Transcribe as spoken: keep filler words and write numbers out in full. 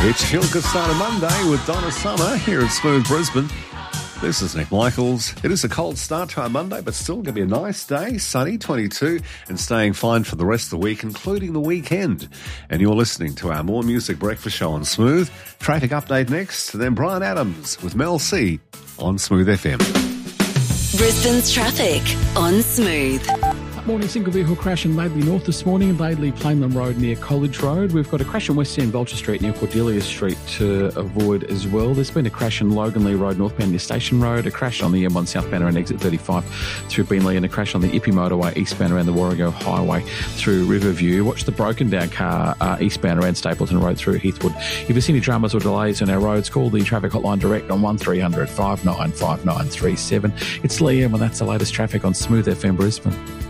It's Feel Good Start of Monday with Donna Summer here at Smooth Brisbane. This is Nick Michaels. It is a cold start to our Monday, but still going to be a nice day, sunny, twenty-two, and staying fine for the rest of the week, including the weekend. And you're listening to our More Music Breakfast Show on Smooth. Traffic update next, then Brian Adams with Mel C on Smooth F M. Brisbane's traffic on Smooth. Morning, single vehicle crash in Laidley North this morning, Laidley Plainland Road near College Road. We've got a crash in West End Vulture Street near Cordelia Street to avoid as well. There's been a crash in Loganley Road northbound near Station Road, a crash on the M one southbound around exit thirty-five through Beenleigh, and a crash on the Ippy Motorway eastbound around the Warrego Highway through Riverview. Watch the broken down car uh, eastbound around Stapleton Road through Heathwood. If there's any dramas or delays on our roads, call the traffic hotline direct on one three hundred five nine five nine three seven. It's Liam, and that's the latest traffic on Smooth F M Brisbane.